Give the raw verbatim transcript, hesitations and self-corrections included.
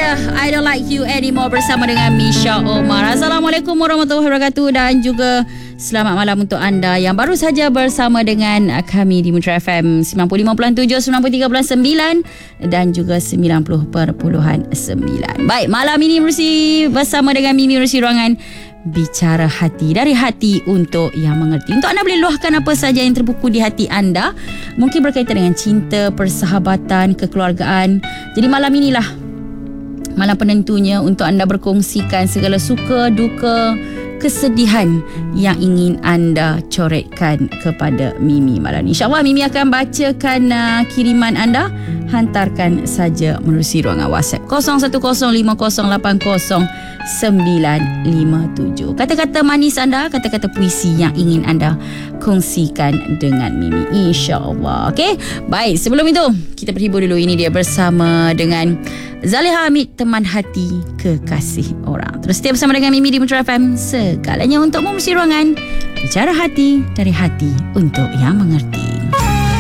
ada I Don't Like You Anymore bersama dengan Misha Omar. Assalamualaikum warahmatullahi wabarakatuh dan juga selamat malam untuk anda yang baru saja bersama dengan kami di Mutra F M sembilan puluh lima perpuluhan tujuh, sembilan puluh tiga perpuluhan sembilan dan juga sembilan puluh perpuluhan sembilan. Baik, malam ini bersama bersama dengan Mimi bersih ruangan Bicara Hati, dari hati untuk yang mengerti. Untuk anda boleh luahkan apa saja yang terbuku di hati anda, mungkin berkaitan dengan cinta, persahabatan, kekeluargaan. Jadi malam inilah malam penentunya untuk anda berkongsikan segala suka, duka, kesedihan yang ingin anda coretkan kepada Mimi malam ini. InsyaAllah Mimi akan bacakan uh, kiriman anda. Hantarkan saja menerusi ruangan WhatsApp kosong satu kosong lima kosong lapan kosong sembilan lima tujuh. Kata-kata manis anda, kata-kata puisi yang ingin anda kongsikan dengan Mimi, insya-Allah. Okey. Baik, sebelum itu kita berhibur dulu. Ini dia bersama dengan Zaliha Hamid, Teman Hati Kekasih Orang. Terus setia bersama dengan Mimi di Mutra F M, segalanya untuk memusi ruangan Bicara Hati, dari hati untuk yang mengerti.